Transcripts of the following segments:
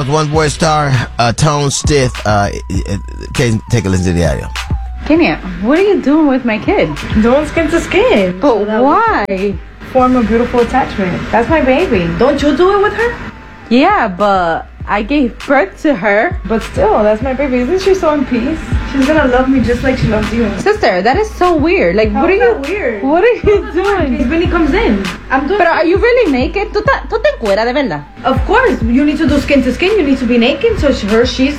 One Boy Star, Tone Stith. Take a listen to the audio. Kenya, what are you doing with my kid? Doing skin to skin. But why? Form a beautiful attachment. That's my baby. Don't you do it with her? Yeah, but I gave birth to her. But still, that's my baby. Isn't she so in peace? She's gonna love me just like she loves you. Sister, that is so weird. Like, How what are is you that weird? What are you doing? When he comes in, I'm doing. But are you really naked? ¿Tú te encueras de verdad? Of course, you need to do skin to skin. You need to be naked. So she's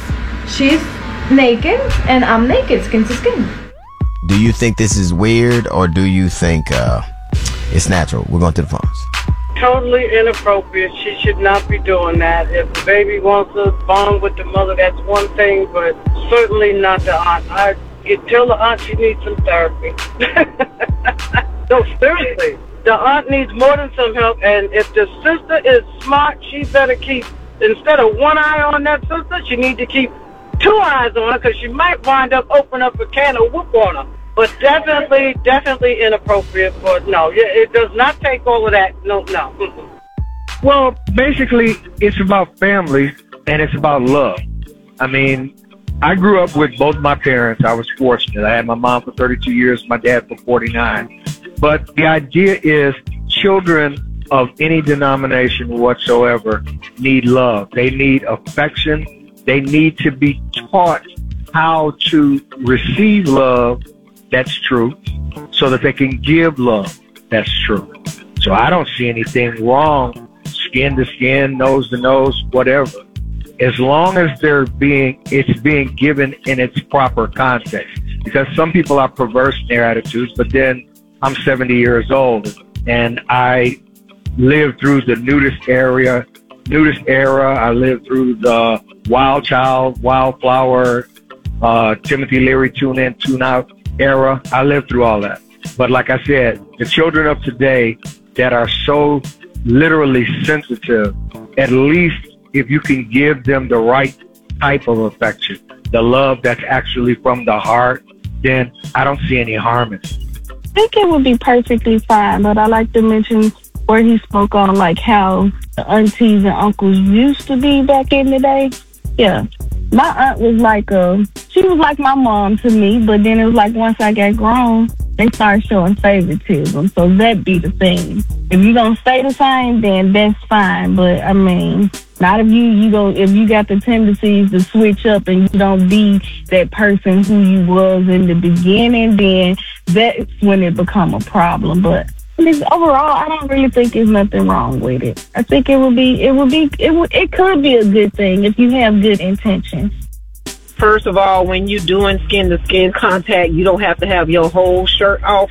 naked and I'm naked, skin to skin. Do you think this is weird or do you think it's natural? We're going to the phones. Totally inappropriate. She should not be doing that. If the baby wants to bond with the mother, that's one thing, but certainly not the aunt. You tell the aunt she needs some therapy. No, seriously. The aunt needs more than some help, and if the sister is smart, she better keep, instead of one eye on that sister, she needs to keep two eyes on her, because she might wind up opening up a can of whoop on her. But definitely inappropriate. But no, it does not take all of that. No. Well, basically, it's about family and it's about love. I mean, I grew up with both my parents. I was fortunate. I had my mom for 32 years, my dad for 49. But the idea is children of any denomination whatsoever need love. They need affection. They need to be taught how to receive love. That's true. So that they can give love. That's true. So I don't see anything wrong, skin to skin, nose to nose, whatever. As long as it's being given in its proper context. Because some people are perverse in their attitudes, but then I'm 70 years old and I lived through the nudist era. I lived through the Wild Child, Wildflower, Timothy Leary tune in, tune out era. I lived through all that. But like I said, the children of today that are so literally sensitive, at least if you can give them the right type of affection, the love that's actually from the heart, then I don't see any harm in it. I think it would be perfectly fine, but I like to mention where he spoke on like how the aunties and uncles used to be back in the day. Yeah. My aunt was she was like my mom to me, but then it was like once I got grown, they started showing favoritism. So that'd be the thing. If you don't stay the same, then that's fine. But I mean, not if you got the tendencies to switch up and you don't be that person who you was in the beginning, then that's when it become a problem. But overall, I don't really think there's nothing wrong with it. I think it could be a good thing if you have good intentions. First of all, when you're doing skin-to-skin contact, you don't have to have your whole shirt off.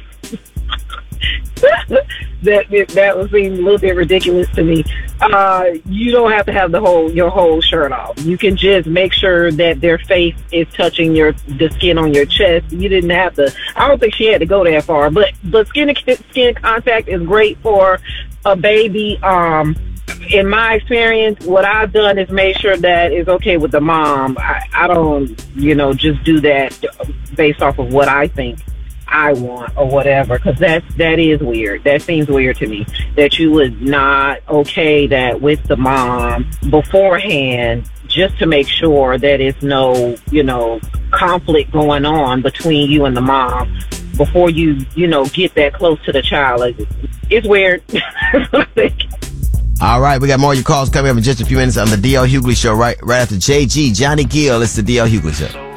That would seem a little bit ridiculous to me. You don't have to have your whole shirt off. You can just make sure that their face is touching the skin on your chest. You didn't have to. I don't think she had to go that far. But skin contact is great for a baby. In my experience, what I've done is made sure that it's okay with the mom. I don't, just do that based off of what I think I want or whatever, because that is weird. That seems weird to me, that you would not okay that with the mom beforehand, just to make sure that it's no, conflict going on between you and the mom before you, get that close to the child. It's weird. That's what I think. All right, we got more of your calls coming up in just a few minutes on the D.L. Hughley Show right after JG, Johnny Gill. It's the D.L. Hughley Show.